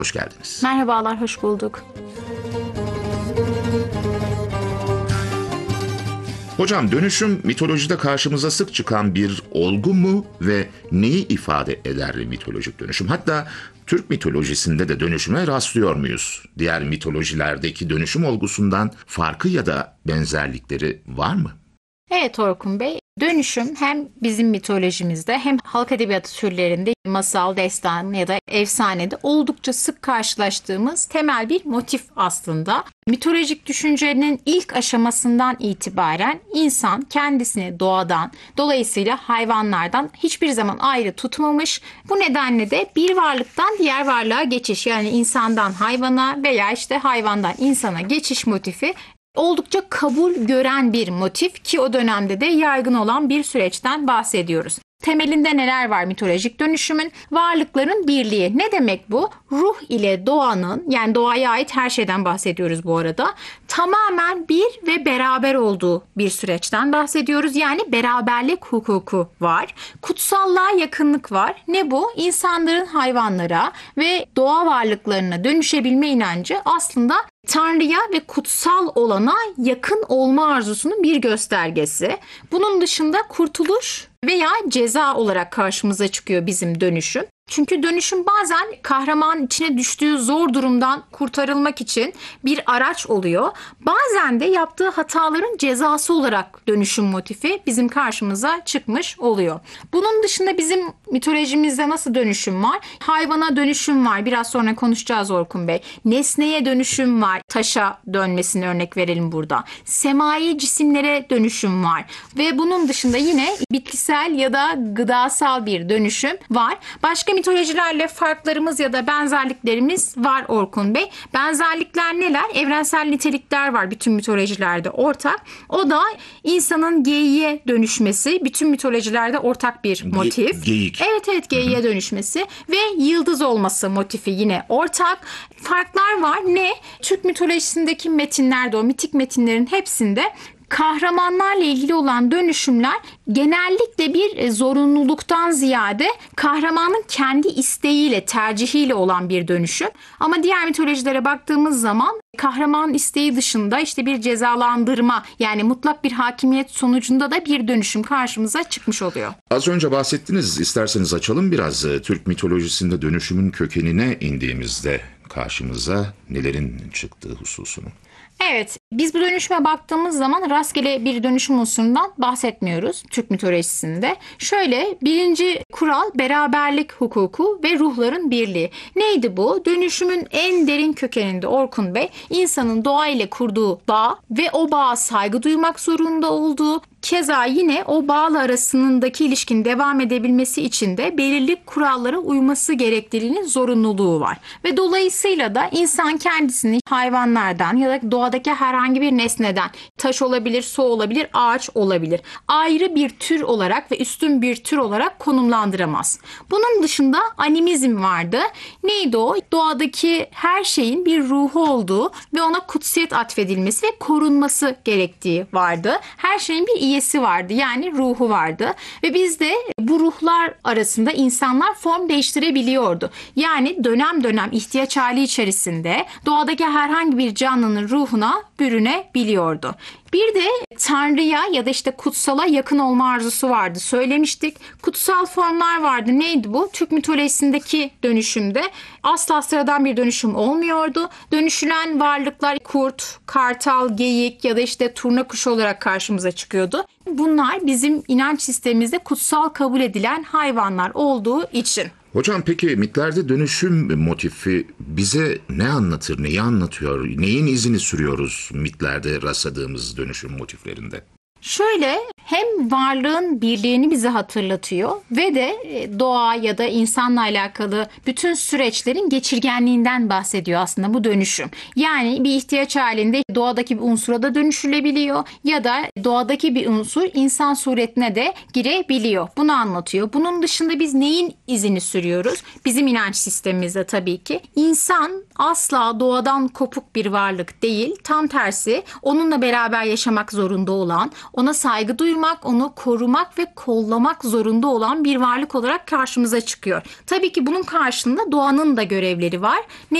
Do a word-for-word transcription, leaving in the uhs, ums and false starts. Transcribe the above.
Hoş geldiniz. Merhabalar, hoş bulduk. Hocam, dönüşüm mitolojide karşımıza sık çıkan bir olgu mu ve neyi ifade eder mitolojik dönüşüm? Hatta Türk mitolojisinde de dönüşüme rastlıyor muyuz? Diğer mitolojilerdeki dönüşüm olgusundan farkı ya da benzerlikleri var mı? Evet Orkun Bey, dönüşüm hem bizim mitolojimizde hem halk edebiyatı türlerinde masal, destan ya da efsanede oldukça sık karşılaştığımız temel bir motif aslında. Mitolojik düşüncenin ilk aşamasından itibaren insan kendisini doğadan, dolayısıyla hayvanlardan hiçbir zaman ayrı tutmamış. Bu nedenle de bir varlıktan diğer varlığa geçiş, yani insandan hayvana veya işte hayvandan insana geçiş motifi oldukça kabul gören bir motif ki o dönemde de yaygın olan bir süreçten bahsediyoruz. Temelinde neler var mitolojik dönüşümün? Varlıkların birliği. Ne demek bu? Ruh ile doğanın, yani doğaya ait her şeyden bahsediyoruz bu arada, tamamen bir ve beraber olduğu bir süreçten bahsediyoruz. Yani beraberlik hukuku var. Kutsallığa yakınlık var. Ne bu? İnsanların hayvanlara ve doğa varlıklarına dönüşebilme inancı aslında Tanrı'ya ve kutsal olana yakın olma arzusunun bir göstergesi. Bunun dışında kurtuluş veya ceza olarak karşımıza çıkıyor bizim dönüşüm. Çünkü dönüşüm bazen kahramanın içine düştüğü zor durumdan kurtarılmak için bir araç oluyor. Bazen de yaptığı hataların cezası olarak dönüşüm motifi bizim karşımıza çıkmış oluyor. Bunun dışında bizim mitolojimizde nasıl dönüşüm var? Hayvana dönüşüm var. Biraz sonra konuşacağız Orkun Bey. Nesneye dönüşüm var. Taşa dönmesini örnek verelim burada. Semai cisimlere dönüşüm var. Ve bunun dışında yine bitkisel ya da gıdasal bir dönüşüm var. Başka mitolojilerle farklarımız ya da benzerliklerimiz var Orkun Bey. Benzerlikler neler? Evrensel nitelikler var bütün mitolojilerde ortak. O da insanın geyiğe dönüşmesi bütün mitolojilerde ortak bir motif. Ge- geyik. Evet evet geyiğe Hı-hı. dönüşmesi ve yıldız olması motifi yine ortak. Farklar var. Ne? Türk mitolojisindeki metinlerde, o mitik metinlerin hepsinde kahramanlarla ilgili olan dönüşümler genellikle bir zorunluluktan ziyade kahramanın kendi isteğiyle, tercihiyle olan bir dönüşüm. Ama diğer mitolojilere baktığımız zaman kahramanın isteği dışında işte bir cezalandırma, yani mutlak bir hakimiyet sonucunda da bir dönüşüm karşımıza çıkmış oluyor. Az önce bahsettiniz, isterseniz açalım biraz. Türk mitolojisinde dönüşümün kökenine indiğimizde karşımıza nelerin çıktığı hususunu. Evet, biz bu dönüşüme baktığımız zaman rastgele bir dönüşüm unsurundan bahsetmiyoruz Türk mitolojisinde. Şöyle, birinci kural beraberlik hukuku ve ruhların birliği. Neydi bu? Dönüşümün en derin kökeninde Orkun Bey, insanın doğa ile kurduğu bağ ve o bağa saygı duymak zorunda olduğu, keza yine o bağla arasındaki ilişkinin devam edebilmesi için de belirli kurallara uyması gerekliliğinin zorunluluğu var. Ve dolayısıyla da insan kendisini hayvanlardan ya da doğadaki herhangi bir nesneden, taş olabilir, su olabilir, ağaç olabilir, ayrı bir tür olarak ve üstün bir tür olarak konumlandıramaz. Bunun dışında animizm vardı. Neydi o? Doğadaki her şeyin bir ruhu olduğu ve ona kutsiyet atfedilmesi ve korunması gerektiği vardı. Her şeyin bir iyesi vardı, yani ruhu vardı ve biz de bu ruhlar arasında insanlar form değiştirebiliyordu. Yani dönem dönem ihtiyaç hali içerisinde doğadaki herhangi bir canlının ruhuna bürünebiliyordu. Bir de Tanrı'ya ya da işte kutsala yakın olma arzusu vardı. Söylemiştik. Kutsal formlar vardı. Neydi bu? Türk mitolojisindeki dönüşümde asla sıradan bir dönüşüm olmuyordu. Dönüşülen varlıklar kurt, kartal, geyik ya da işte turna kuşu olarak karşımıza çıkıyordu. Bunlar bizim inanç sistemimizde kutsal kabul edilen hayvanlar olduğu için. Hocam, peki mitlerde dönüşüm motifi bize ne anlatır, neyi anlatıyor? Neyin izini sürüyoruz mitlerde rastladığımız dönüşüm motiflerinde? Şöyle, hem varlığın birliğini bize hatırlatıyor ve de doğa ya da insanla alakalı bütün süreçlerin geçirgenliğinden bahsediyor aslında bu dönüşüm. Yani bir ihtiyaç halinde doğadaki bir unsura da dönüşülebiliyor ya da doğadaki bir unsur insan suretine de girebiliyor. Bunu anlatıyor. Bunun dışında biz neyin izini sürüyoruz? Bizim inanç sistemimizde tabii ki. İnsan asla doğadan kopuk bir varlık değil. Tam tersi, onunla beraber yaşamak zorunda olan, ona saygı duymak, onu korumak ve kollamak zorunda olan bir varlık olarak karşımıza çıkıyor. Tabii ki bunun karşılığında doğanın da görevleri var. Ne